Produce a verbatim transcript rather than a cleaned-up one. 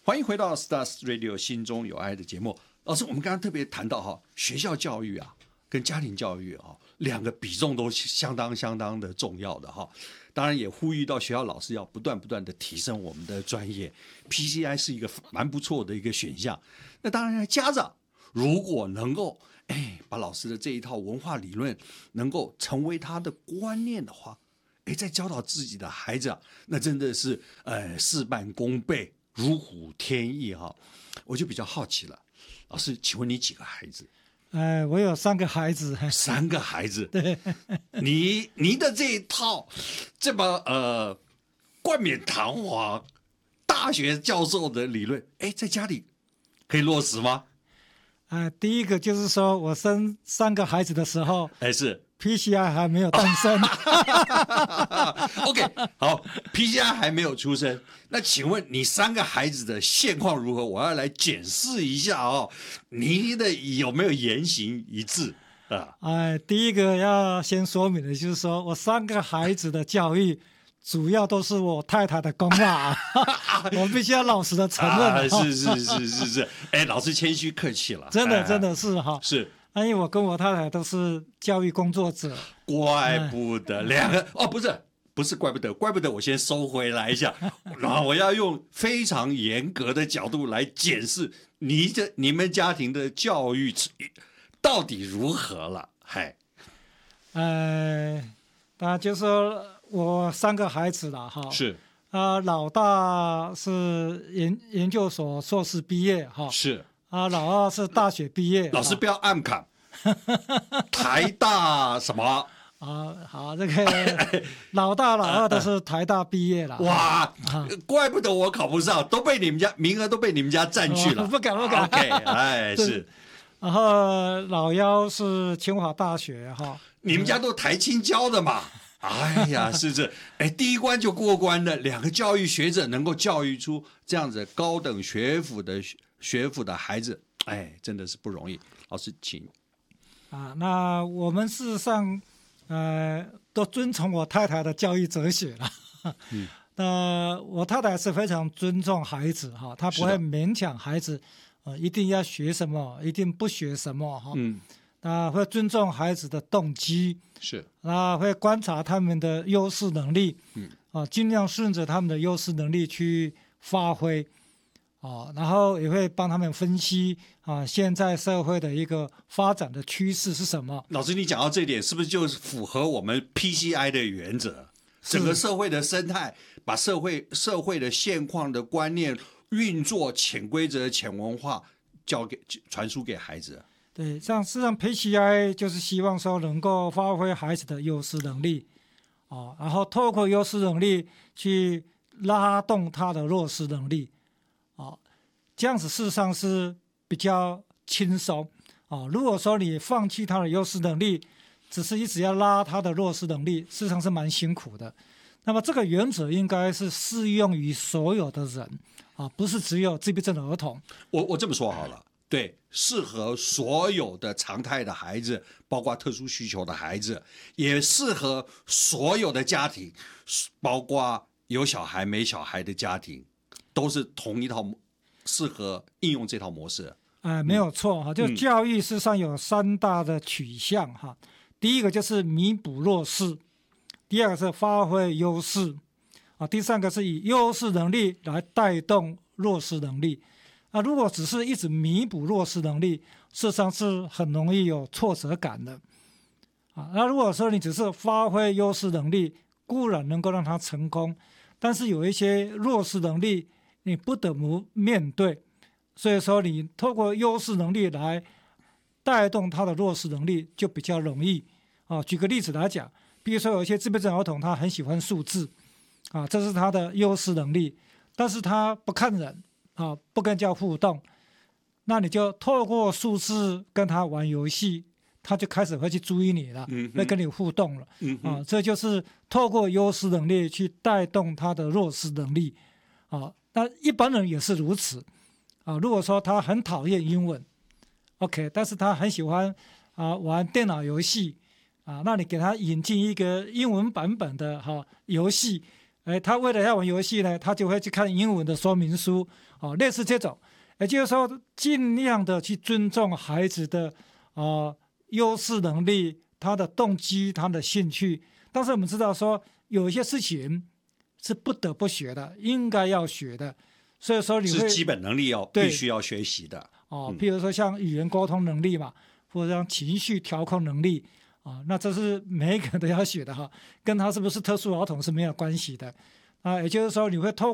欢迎回到 Stars Radio 心中有爱的节目。老师，我们刚刚特别谈到哈，学校教育啊，跟家庭教育啊，两个比重都相当相当的重要的哈。当然也呼吁到学校老师要不断不断的提升我们的专业 ，P C I 是一个蛮不错的一个选项。那当然，家长如果能够哎把老师的这一套文化理论能够成为他的观念的话，哎，再教导自己的孩子啊，那真的是呃事半功倍，如虎添翼哈。我就比较好奇了，老师，请问你几个孩子？ 呃，我有三个孩子。 三个孩子， 对， 你你的这一套这么呃冠冕堂皇大学教授的理论，哎，在家里可以落实吗？ 呃，第一个就是说我生三个孩子的时候， 哎，是 P C I 还没有诞生。 OK， 好 ，P C I 还没有出生。那请问你三个孩子的现况如何？我要来检视一下哦，你的有没有言行一致啊？ 哎，第一个要先说明的就是说我三个孩子的教育主要都是我太太的功劳啊，我必须要老实的承认。 啊、是是是是是，哎，老师谦虚客气了， 真的、 哎、 真的是哈， 是。 因为我跟我太太都是教育工作者， 怪不得两个、嗯、哦，不是不是，怪不得，怪不得，我先收回来一下，然后我要用非常严格的角度来检视你的你们家庭的教育到底如何了，嗨， 呃，当然就是说我三个孩子了哈， 是啊、呃，老大是研研究所硕士毕业哈， 是。 啊，老二是大学毕业， 老师不要暗砍，台大什么？ 啊，好，这个老大、老二都是台大毕业了。 哇，啊、怪不得我考不上，都被你们家名额都被你们家占去了。 哦、不敢不敢。 OK， 哎是。 然后老幺是清华大学哈， 你们家都台清交的嘛？哎呀，是这，哎，第一关就过关了。两个教育学者能够教育出这样子高等学府的学府的孩子，哎，真的是不容易。老师，请。 啊，那我们事实上，呃，都遵从我太太的教育哲学了。嗯，那我太太是非常尊重孩子哈，她不会勉强孩子，呃，一定要学什么，一定不学什么哈。嗯。那会尊重孩子的动机， 是， 那会观察他们的优势能力，嗯，啊，尽量顺着他们的优势能力去发挥，啊，然后也会帮他们分析啊，现在社会的一个发展的趋势是什么。 老师，你讲到这一点，是不是就是符合我们 P C I 的原则？整个社会的生态，把社会社会的现况的观念、运作、潜规则、潜文化，教给传输给孩子。 对，像事实上 P C I 就是希望说能够发挥孩子的优势能力，哦，然后透过优势能力去拉动他的弱势能力，哦，这样子事实上是比较轻松，哦。如果说你放弃他的优势能力，只是一直要拉他的弱势能力，事实上是蛮辛苦的。那么这个原则应该是适用于所有的人，啊，不是只有自闭症的儿童。 我我这么说好了。对，适合所有的常态的孩子，包括特殊需求的孩子，也适合所有的家庭，包括有小孩没小孩的家庭，都是同一套适合应用这套模式。 呃，没有错哈，就教育事实上有三大的取向哈。嗯、第一个就是弥补弱势，第二个是发挥优势，啊，第三个是以优势能力来带动弱势能力。那如果只是一直弥补弱势能力，事实上是很容易有挫折感的，啊，那如果说你只是发挥优势能力，固然能够让他成功，但是有一些弱势能力你不得不面对，所以说你透过优势能力来带动他的弱势能力就比较容易。啊，举个例子来讲，比如说有一些自闭症儿童他很喜欢数字，啊，这是他的优势能力，但是他不看人。啊，不跟人家互动，那你就透过数字跟他玩游戏，他就开始会去注意你了，嗯、会跟你互动了。嗯、啊，这就是透过优势能力去带动他的弱势能力。啊，那一般人也是如此。啊，如果说他很讨厌英文 ，OK， 但是他很喜欢啊玩电脑游戏，啊，那你给他引进一个英文版本的哈、啊、游戏。 哎，他为了要玩游戏呢，他就会去看英文的说明书，哦，类似这种，也就是说，尽量的去尊重孩子的啊、呃、优势能力、他的动机、他的兴趣。但是我们知道说，有一些事情是不得不学的，应该要学的，所以说你会是基本能力要必须要学习的哦，譬如说像语言沟通能力嘛，或者像情绪调控能力。啊，那这是每一个人都要学的哈，跟他是不是特殊儿童是没有关系的啊。也就是说，你会透